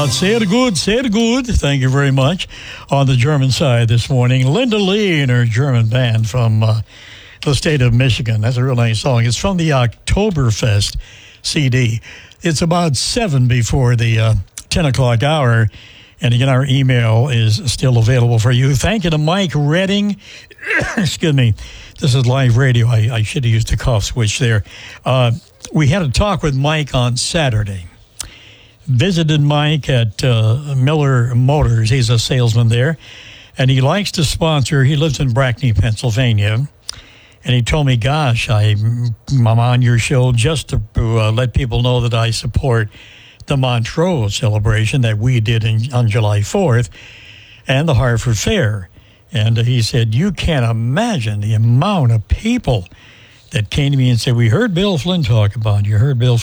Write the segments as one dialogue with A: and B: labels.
A: Sehr good. Thank you very much. On the German side this morning, Linda Lee and her German band from the state of Michigan. That's a real nice song. It's from the Oktoberfest CD. It's about 7 before the 10 o'clock hour. And again, our email is still available for you. Thank you to Mike Redding. Excuse me. This is live radio. I should have used the cough switch there. We had a talk with Mike on Saturday. Visited Mike at Miller Motors. He's a salesman there. And he likes to sponsor. He lives in Brackney, Pennsylvania. And he told me, gosh, I'm on your show just to let people know that I support the Montreux celebration that we did on July 4th and the Hartford Fair. And he said, you can't imagine the amount of people that came to me and said, we heard Bill Flynn talk about you,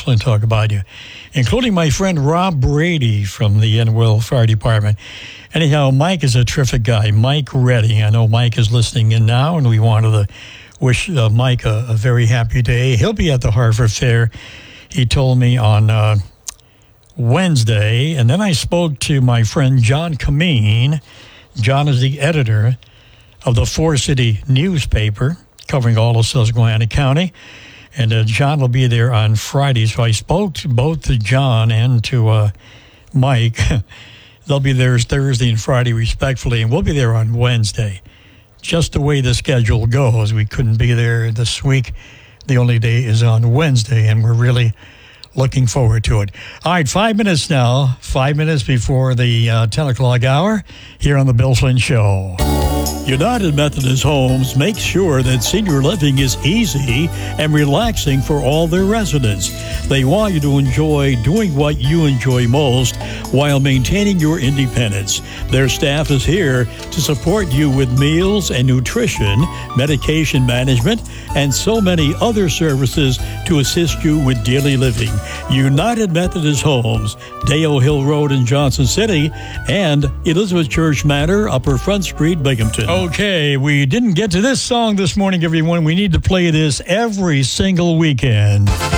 A: including my friend Rob Brady from the Enwell Fire Department. Anyhow, Mike is a terrific guy. Mike Redding. I know Mike is listening in now, and we wanted to wish Mike a very happy day. He'll be at the Hartford Fair, he told me, on Wednesday. And then I spoke to my friend John Kameen. John is the editor of the Four City newspaper, covering all of Susquehanna County. And John will be there on Friday. So I spoke to both to John and to Mike. They'll be there Thursday and Friday, respectfully, and we'll be there on Wednesday. Just the way the schedule goes, we couldn't be there this week. The only day is on Wednesday, and we're really looking forward to it. All right, 5 minutes now, 5 minutes before the 10 o'clock hour here on the Bill Flynn Show. United Methodist Homes makes sure that senior living is easy and relaxing for all their residents. They want you to enjoy doing what you enjoy most while maintaining your independence. Their staff is here to support you with meals and nutrition, medication management, and so many other services to assist you with daily living. United Methodist Homes, Dale Hill Road in Johnson City, and Elizabeth Church Manor, Upper Front Street, Binghamton. Okay, we didn't get to this song this morning, everyone. We need to play this every single weekend.